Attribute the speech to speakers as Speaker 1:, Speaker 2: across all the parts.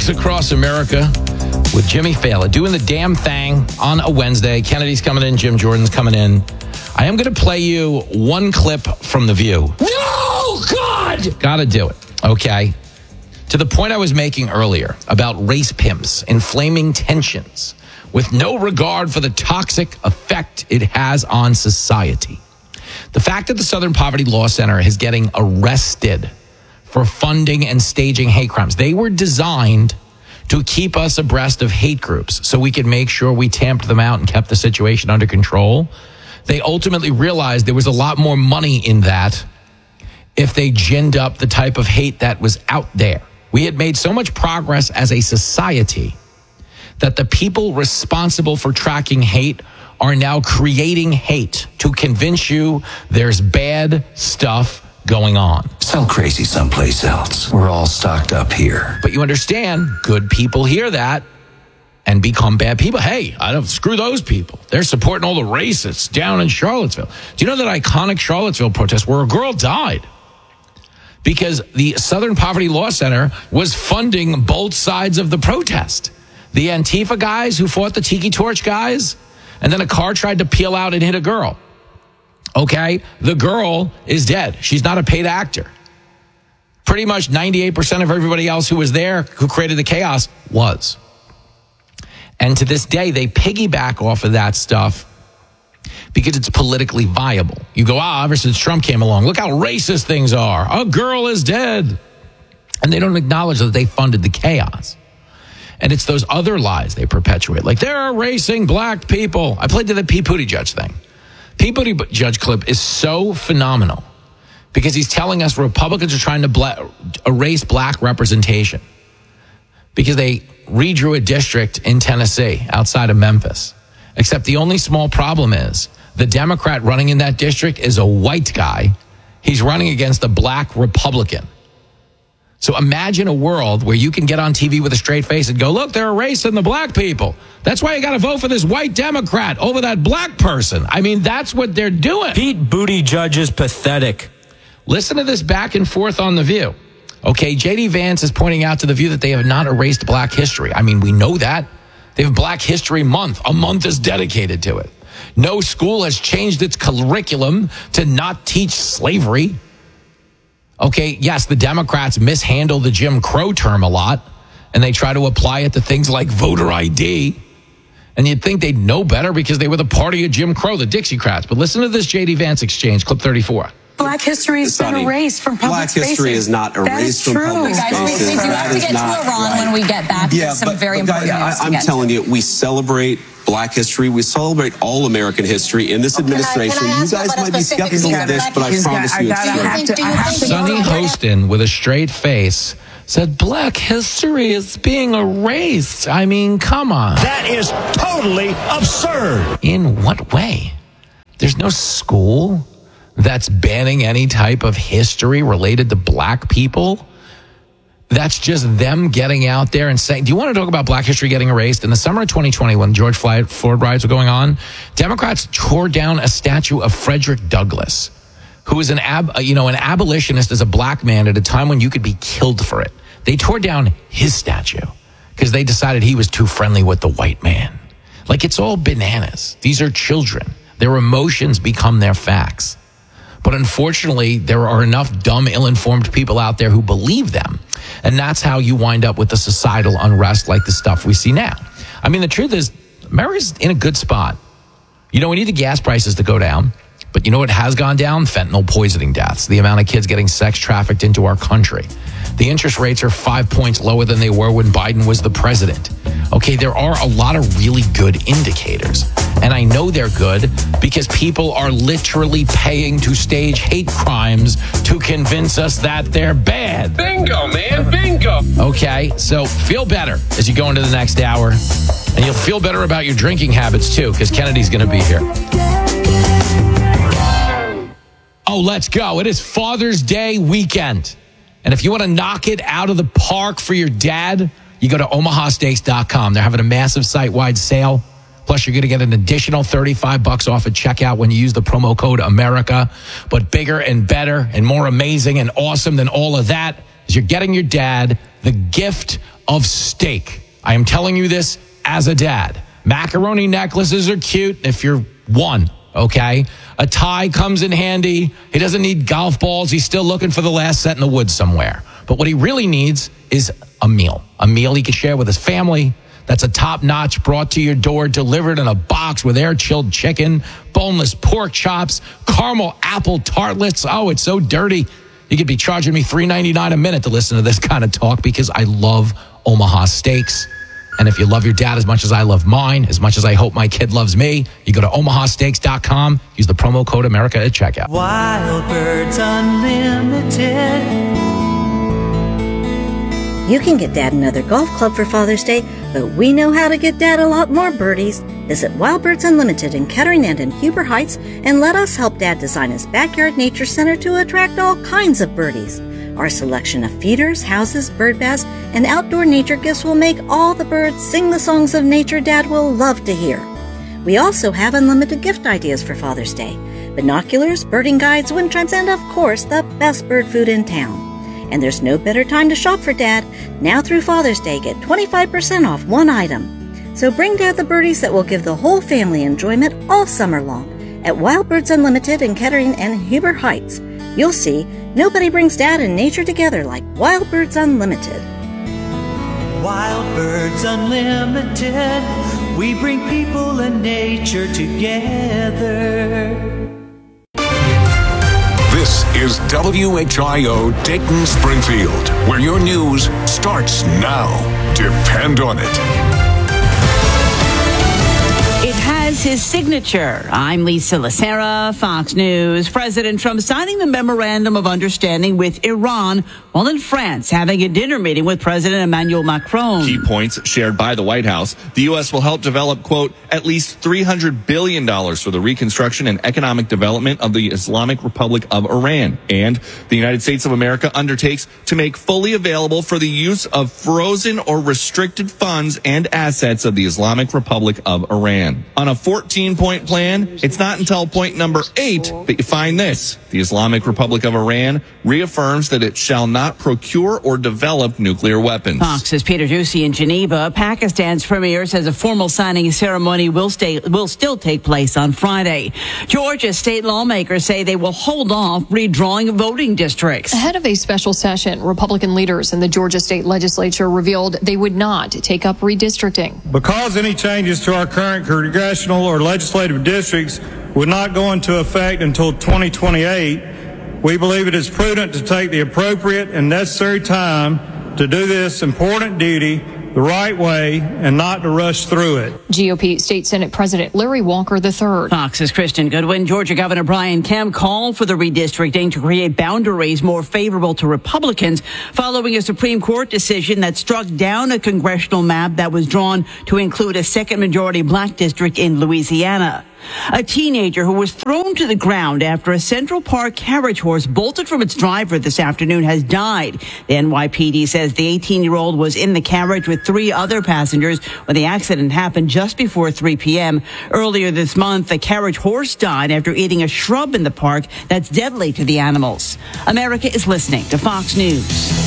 Speaker 1: Talks Across America with Jimmy Fallon, doing the damn thing on a Wednesday. Kennedy's coming in, Jim Jordan's coming in. I am going to play you one clip from The View.
Speaker 2: No, God!
Speaker 1: Gotta do it, okay? To the point I was making earlier about race pimps, inflaming tensions, with no regard for the toxic effect it has on society. The fact that the Southern Poverty Law Center is getting arrested for funding and staging hate crimes. They were designed to keep us abreast of hate groups so we could make sure we tamped them out and kept the situation under control. They ultimately realized there was a lot more money in that if they ginned up the type of hate that was out there. We had made so much progress as a society that the people responsible for tracking hate are now creating hate to convince you there's bad stuff going on.
Speaker 3: Sell crazy someplace else. We're all stocked up here.
Speaker 1: But you understand, good people hear that and become bad people. Hey, I don't screw those people. They're supporting all the racists down in Charlottesville. Do you know that iconic Charlottesville protest where a girl died because the Southern Poverty Law Center was funding both sides of the protest? The Antifa guys who fought the Tiki Torch guys, and then a car tried to peel out and hit a girl. Okay, the girl is dead. She's not a paid actor. Pretty much 98% of everybody else who was there, who created the chaos, was. And to this day, they piggyback off of that stuff because it's politically viable. You go, ever since Trump came along, look how racist things are. A girl is dead. And they don't acknowledge that they funded the chaos. And it's those other lies they perpetuate. Like, they're erasing black people. I played to the Pete Buttigieg thing. Pete Buttigieg clip is so phenomenal because he's telling us Republicans are trying to erase black representation because they redrew a district in Tennessee outside of Memphis. Except the only small problem is the Democrat running in that district is a white guy. He's running against a black Republican. So imagine a world where you can get on TV with a straight face and go, look, they're erasing the black people. That's why you got to vote for this white Democrat over that black person. I mean, that's what they're doing.
Speaker 2: Pete Buttigieg is pathetic.
Speaker 1: Listen to this back and forth on The View. Okay, J.D. Vance is pointing out to The View that they have not erased black history. I mean, we know that. They have Black History Month. A month is dedicated to it. No school has changed its curriculum to not teach slavery. Okay, yes, the Democrats mishandle the Jim Crow term a lot, and they try to apply it to things like voter ID. And you'd think they'd know better because they were the party of Jim Crow, the Dixiecrats. But listen to this J.D. Vance exchange, clip 34.
Speaker 4: Black history has been erased from public spaces.
Speaker 5: Black history is not erased from public spaces.
Speaker 6: Guys, we do have to get to Iran when we get back. There's some very important news to
Speaker 5: I'm telling you, we celebrate black history. We celebrate all American history in this administration. You guys might be skeptical of this, but I promise you it's true.
Speaker 1: Sonny Hostin, with a straight face, said black history is being erased. I mean, come on.
Speaker 2: That is totally absurd.
Speaker 1: In what way? There's no school that's banning any type of history related to black people. That's just them getting out there and saying, do you want to talk about black history getting erased? In the summer of 2020, when George Floyd riots were going on, Democrats tore down a statue of Frederick Douglass, who was an abolitionist as a black man at a time when you could be killed for it. They tore down his statue because they decided he was too friendly with the white man. Like, it's all bananas. These are children. Their emotions become their facts. But unfortunately, there are enough dumb, ill-informed people out there who believe them. And that's how you wind up with the societal unrest like the stuff we see now. I mean, the truth is, America's in a good spot. You know, we need the gas prices to go down. But you know what has gone down? Fentanyl poisoning deaths. The amount of kids getting sex trafficked into our country. The interest rates are 5 points lower than they were when Biden was the president. Okay, there are a lot of really good indicators. And I know they're good because people are literally paying to stage hate crimes to convince us that they're bad.
Speaker 7: Bingo, man, bingo.
Speaker 1: Okay, so feel better as you go into the next hour. And you'll feel better about your drinking habits, too, because Kennedy's going to be here. Oh, let's go. It is Father's Day weekend. And if you want to knock it out of the park for your dad, you go to omahasteaks.com. They're having a massive site-wide sale. Plus, you're going to get an additional $35 off at checkout when you use the promo code America. But bigger and better and more amazing and awesome than all of that is you're getting your dad the gift of steak. I am telling you this as a dad. Macaroni necklaces are cute if you're one, okay? A tie comes in handy. He doesn't need golf balls. He's still looking for the last set in the woods somewhere. But what he really needs is a meal he can share with his family. That's a top-notch, brought to your door, delivered in a box with air-chilled chicken, boneless pork chops, caramel apple tartlets. Oh, it's so dirty. You could be charging me $3.99 a minute to listen to this kind of talk because I love Omaha Steaks. And if you love your dad as much as I love mine, as much as I hope my kid loves me, you go to omahasteaks.com, use the promo code America at checkout.
Speaker 7: Wild Birds Unlimited.
Speaker 8: You can get Dad another golf club for Father's Day, but we know how to get Dad a lot more birdies. Visit Wild Birds Unlimited in Kettering and in Huber Heights and let us help Dad design his backyard nature center to attract all kinds of birdies. Our selection of feeders, houses, bird baths, and outdoor nature gifts will make all the birds sing the songs of nature Dad will love to hear. We also have unlimited gift ideas for Father's Day. Binoculars, birding guides, wind chimes, and of course, the best bird food in town. And there's no better time to shop for Dad. Now through Father's Day, get 25% off one item. So bring Dad the birdies that will give the whole family enjoyment all summer long at Wild Birds Unlimited in Kettering and Huber Heights. You'll see, nobody brings Dad and nature together like Wild Birds Unlimited.
Speaker 7: Wild Birds Unlimited. We bring people and nature together.
Speaker 9: This is WHIO Dayton Springfield, where your news starts now. Depend on it.
Speaker 10: It has his signature. I'm Lisa Lacera, Fox News. President Trump signing the memorandum of understanding with Iran while in France having a dinner meeting with President Emmanuel Macron.
Speaker 11: Key points shared by the White House. The U.S. will help develop, quote, at least $300 billion for the reconstruction and economic development of the Islamic Republic of Iran. And the United States of America undertakes to make fully available for the use of frozen or restricted funds and assets of the Islamic Republic of Iran. On a 14-point plan, it's not until point number 8 that you find this. The Islamic Republic of Iran reaffirms that it shall not procure or develop nuclear weapons.
Speaker 10: Fox's Peter Doocy in Geneva. Pakistan's premier says a formal signing ceremony will still take place on Friday. Georgia state lawmakers say they will hold off redrawing voting districts.
Speaker 12: Ahead of a special session, Republican leaders in the Georgia state legislature revealed they would not take up redistricting.
Speaker 13: Because any changes to our current congressional or legislative districts would not go into effect until 2028, we believe it is prudent to take the appropriate and necessary time to do this important duty the right way and not to rush through it.
Speaker 12: GOP State Senate President Larry Walker III.
Speaker 10: Fox's Kristen Goodwin. Georgia Governor Brian Kemp called for the redistricting to create boundaries more favorable to Republicans following a Supreme Court decision that struck down a congressional map that was drawn to include a second majority black district in Louisiana. A teenager who was thrown to the ground after a Central Park carriage horse bolted from its driver this afternoon has died. The NYPD says the 18-year-old was in the carriage with 3 other passengers when the accident happened just before 3 p.m. Earlier this month, a carriage horse died after eating a shrub in the park that's deadly to the animals. America is listening to Fox News.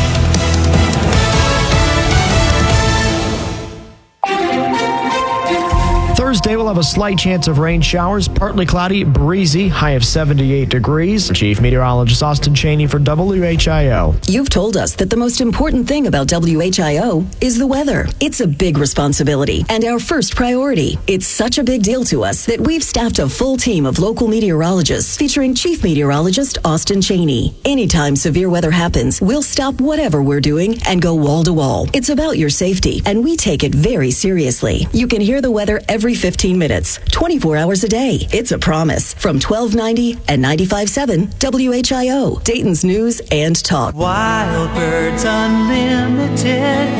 Speaker 14: Thursday, we'll have a slight chance of rain showers, partly cloudy, breezy, high of 78 degrees. Chief Meteorologist Austin Chaney for WHIO.
Speaker 15: You've told us that the most important thing about WHIO is the weather. It's a big responsibility and our first priority. It's such a big deal to us that we've staffed a full team of local meteorologists featuring Chief Meteorologist Austin Chaney. Anytime severe weather happens, we'll stop whatever we're doing and go wall to wall. It's about your safety, and we take it very seriously. You can hear the weather every 15 minutes, 24 hours a day. It's a promise. From 1290 and 95.7 WHIO, Dayton's News and Talk.
Speaker 7: Wild Birds Unlimited.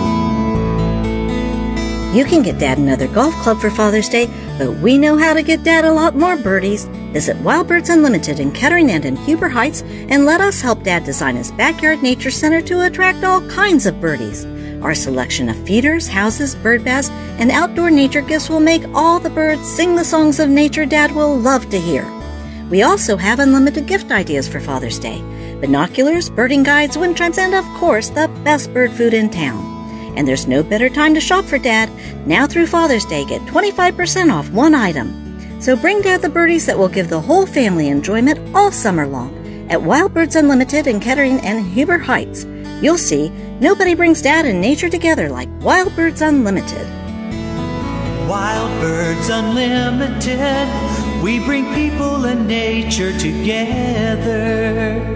Speaker 8: You can get Dad another golf club for Father's Day, but we know how to get Dad a lot more birdies. Visit Wild Birds Unlimited in Kettering and in Huber Heights and let us help Dad design his backyard nature center to attract all kinds of birdies. Our selection of feeders, houses, bird baths, and outdoor nature gifts will make all the birds sing the songs of nature Dad will love to hear. We also have unlimited gift ideas for Father's Day. binoculars, birding guides, wind chimes, and of course, the best bird food in town. And there's no better time to shop for Dad. Now through Father's Day, get 25% off one item. So bring Dad the birdies that will give the whole family enjoyment all summer long at Wild Birds Unlimited in Kettering and Huber Heights. You'll see, nobody brings Dad and nature together like Wild Birds Unlimited.
Speaker 7: Wild Birds Unlimited, we bring people and nature together.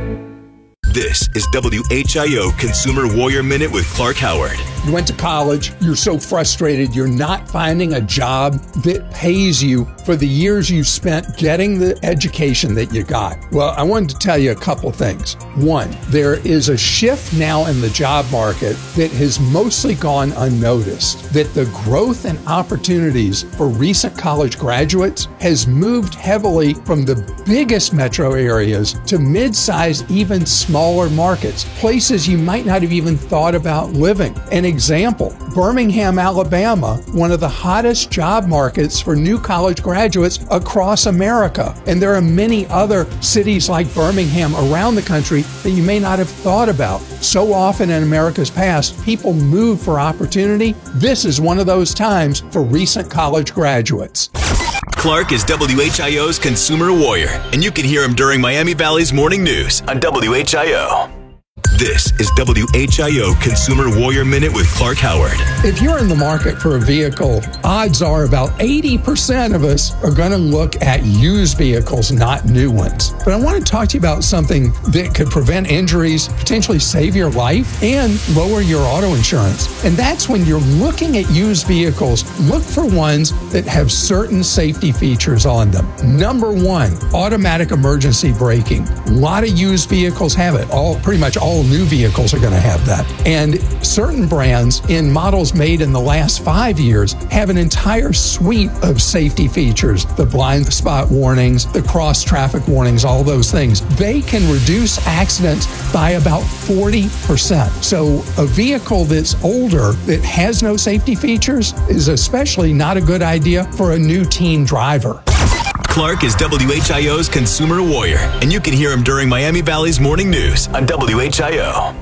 Speaker 16: This is WHIO Consumer Warrior Minute with Clark Howard.
Speaker 17: You went to college, you're so frustrated, you're not finding a job that pays you for the years you spent getting the education that you got. Well, I wanted to tell you a couple things. One, there is a shift now in the job market that has mostly gone unnoticed, that the growth and opportunities for recent college graduates has moved heavily from the biggest metro areas to mid-sized, even smaller markets, places you might not have even thought about living. An example, Birmingham, Alabama, one of the hottest job markets for new college graduates across America. And there are many other cities like Birmingham around the country that you may not have thought about. So often in America's past, people move for opportunity. This is one of those times for recent college graduates.
Speaker 16: Clark is WHIO's Consumer Warrior, and you can hear him during Miami Valley's morning news on WHIO. This is WHIO Consumer Warrior Minute with Clark Howard.
Speaker 17: If you're in the market for a vehicle, odds are about 80% of us are going to look at used vehicles, not new ones. But I want to talk to you about something that could prevent injuries, potentially save your life, and lower your auto insurance. And that's when you're looking at used vehicles, look for ones that have certain safety features on them. Number one, automatic emergency braking. A lot of used vehicles have it. Pretty much all new vehicles are going to have that. And certain brands in models made in the last 5 years have an entire suite of safety features. The blind spot warnings, the cross traffic warnings, all those things. They can reduce accidents by about 40%. So a vehicle that's older that has no safety features is especially not a good idea for a new teen driver.
Speaker 16: Clark is WHIO's Consumer Warrior, and you can hear him during Miami Valley's morning news on WHIO.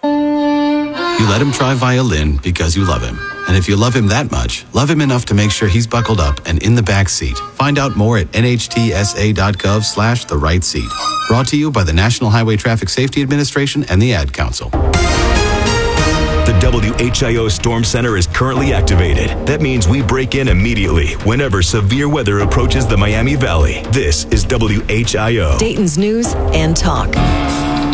Speaker 18: You let him try violin because you love him. And if you love him that much, love him enough to make sure he's buckled up and in the back seat. Find out more at nhtsa.gov/the right seat. Brought to you by the National Highway Traffic Safety Administration and the Ad Council.
Speaker 16: The WHIO Storm Center is currently activated. That means we break in immediately whenever severe weather approaches the Miami Valley. This is WHIO.
Speaker 15: Dayton's News and Talk.